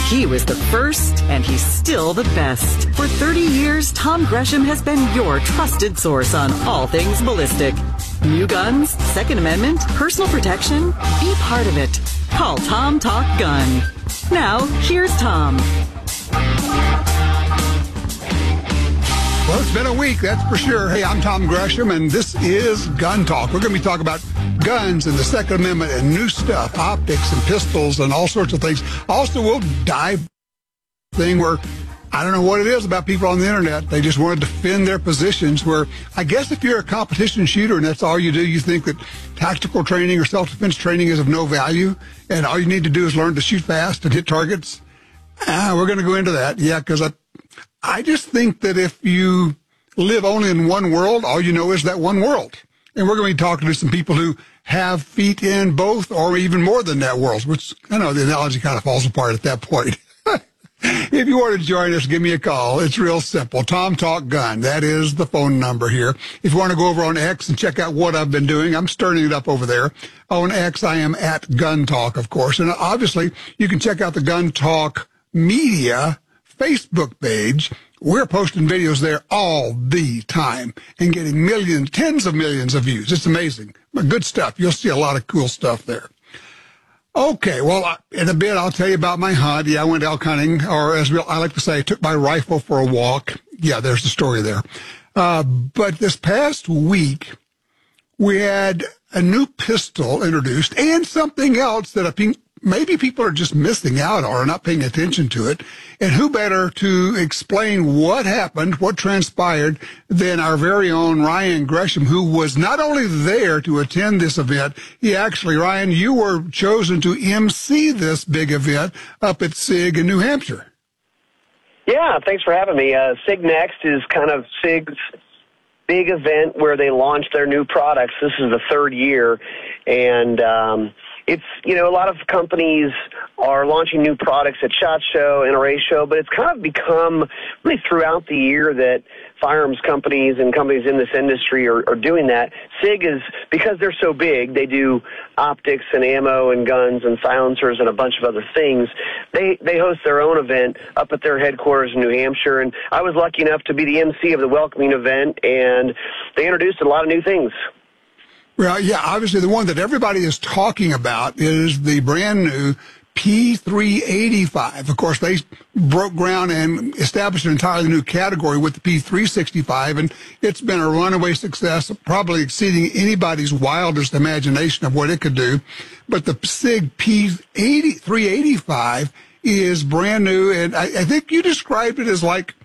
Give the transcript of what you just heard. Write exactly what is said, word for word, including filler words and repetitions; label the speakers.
Speaker 1: He was the first, and he's still the best. For thirty years, Tom Gresham has been your trusted source on all things ballistic. New guns, Second Amendment, personal protection. Be part of it. Call Tom Talk Gun. Now, here's Tom.
Speaker 2: Well, it's been a week, that's for sure. Hey, I'm Tom Gresham, and this is Gun Talk. We're going to be talking about guns and the Second Amendment and new stuff, optics and pistols and all sorts of things. Also, we'll dive thing where I don't know what it is about people on the internet. They just want to defend their positions where I guess if you're a competition shooter and that's all you do, you think that tactical training or self-defense training is of no value and all you need to do is learn to shoot fast and hit targets. Ah, we're going to go into that. Yeah, because I, I just think that if you live only in one world, all you know is that one world. And we're going to be talking to some people who have feet in both or even more than that world, which I know the analogy kind of falls apart at that point. If you want to join us, give me a call. It's real simple. Tom Talk Gun. That is the phone number here. If you want to go over on X and check out what I've been doing, I'm stirring it up over there. On X, I am at Gun Talk, of course. And obviously, you can check out the Gun Talk Media Facebook page. We're posting videos there all the time and getting millions, tens of millions of views. It's amazing. Good stuff. You'll see a lot of cool stuff there. Okay, well, in a bit, I'll tell you about my hunt. Yeah, I went elk hunting, or as I like to say, I took my rifle for a walk. Yeah, there's the story there. Uh, but this past week, we had a new pistol introduced and something else that I think maybe people are just missing out on or not paying attention to it. And who better to explain what happened, what transpired, than our very own Ryan Gresham, who was not only there to attend this event, he actually, Ryan, you were chosen to emcee this big event up at SIG in New Hampshire.
Speaker 3: Yeah, thanks for having me. Uh, SIG Next is kind of SIG's big event where they launch their new products. This is the third year, and um, it's, you know, a lot of companies are launching new products at SHOT Show, N R A Show, but it's kind of become really throughout the year that firearms companies and companies in this industry are, are doing that. SIG is, because they're so big, they do optics and ammo and guns and silencers and a bunch of other things. They they host their own event up at their headquarters in New Hampshire, and I was lucky enough to be the M C of the welcoming event, and they introduced a lot of new things.
Speaker 2: Well, yeah, obviously the one that everybody is talking about is the brand new P three eighty-five. Of course, they broke ground and established an entirely new category with the P three sixty-five, and it's been a runaway success, probably exceeding anybody's wildest imagination of what it could do. But the SIG P three eighty-five is brand new, and I, I think you described it as like